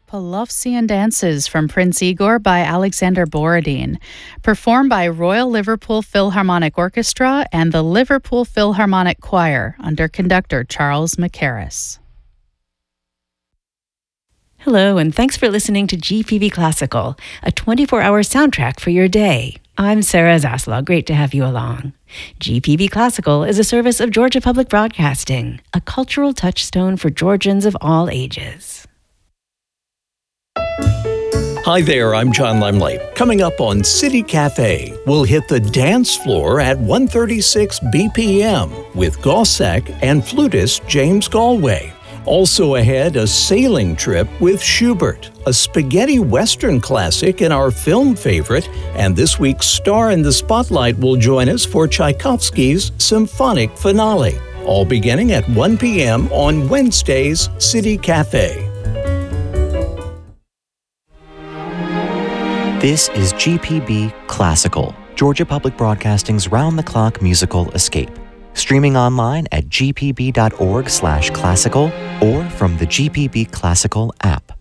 Pelovsian Dances from Prince Igor by Alexander Borodin, performed by Royal Liverpool Philharmonic Orchestra and the Liverpool Philharmonic Choir under conductor Charles Mackerras. Hello, and thanks for listening to GPB Classical, a 24-hour soundtrack for your day. I'm Sarah Zaslaw. Great to have you along. GPB Classical is a service of Georgia Public Broadcasting, a cultural touchstone for Georgians of all ages. Hi there, I'm John Lemley. Coming up on City Cafe, we'll hit the dance floor at 136 BPM with Gossek and flutist James Galway. Also ahead, a sailing trip with Schubert, a spaghetti western classic and our film favorite, and this week's star in the spotlight will join us for Tchaikovsky's symphonic finale, all beginning at 1 p.m. on Wednesday's City Cafe. This is GPB Classical, Georgia Public Broadcasting's round-the-clock musical escape. Streaming online at gpb.org/classical or from the GPB Classical app.